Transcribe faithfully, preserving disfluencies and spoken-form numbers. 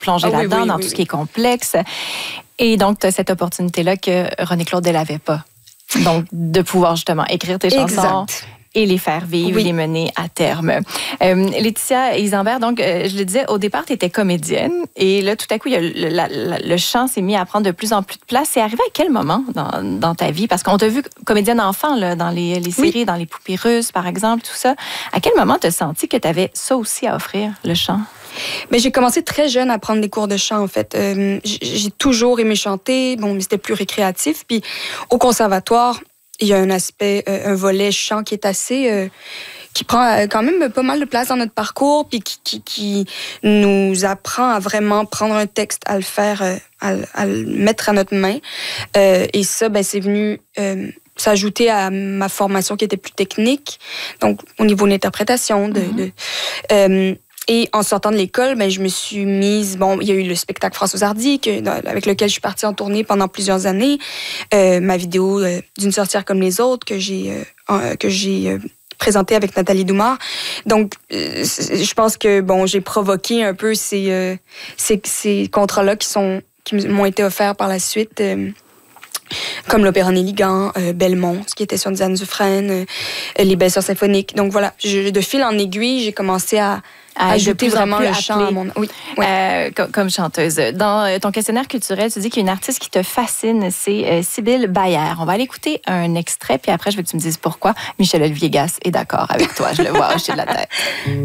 plonger Ah, là-dedans, oui, oui, dans oui, tout oui. ce qui est complexe. Et donc, tu as cette opportunité-là que René-Claude, elle n'avait pas. Donc, de pouvoir justement écrire tes chansons. Exact. Et les faire vivre, Oui. les mener à terme. Euh, Laetitia Isambert, donc, euh, je le disais, au départ, tu étais comédienne. Et là, tout à coup, il y a le, la, la, le chant s'est mis à prendre de plus en plus de place. C'est arrivé à quel moment dans, dans ta vie? Parce qu'on t'a vu comédienne enfant, là, dans les, les séries, oui. dans les poupées russes, par exemple, tout ça. À quel moment tu as senti que tu avais ça aussi à offrir, le chant? Mais j'ai commencé très jeune à prendre des cours de chant, en fait. Euh, j'ai toujours aimé chanter. Bon, mais c'était plus récréatif. Puis au conservatoire, il y a un aspect, euh, un volet chant qui est assez... Euh, qui prend quand même pas mal de place dans notre parcours, puis qui, qui, qui nous apprend à vraiment prendre un texte, à le faire, euh, à, à le mettre à notre main. Euh, et ça, ben, c'est venu... Euh, s'ajouter à ma formation qui était plus technique, donc au niveau de l'interprétation. De, mm-hmm. de, euh, et en sortant de l'école, ben, je me suis mise... Bon, il y a eu le spectacle Françoise Hardy, que, avec lequel je suis partie en tournée pendant plusieurs années. Euh, ma vidéo euh, D'une sorcière comme les autres, que j'ai, euh, que j'ai euh, présentée avec Nathalie Doumard. Donc, euh, je pense que bon, j'ai provoqué un peu ces, euh, ces, ces contrats-là qui, sont, qui m'ont été offerts par la suite. Euh, comme l'Opéra Néligan, euh, Belmont, ce qui était sur Diane Dufresne, euh, les Belles Sœurs symphoniques. Donc voilà, je, de fil en aiguille, j'ai commencé à, à ajouter vraiment le chant à mon... Oui, ouais. euh, comme, comme chanteuse. Dans ton questionnaire culturel, tu dis qu'il y a une artiste qui te fascine, c'est euh, Sybille Bayer. On va aller écouter un extrait, puis après, je veux que tu me dises pourquoi Michel-Olivier Gasse est d'accord avec toi. Je le vois hocher de la tête.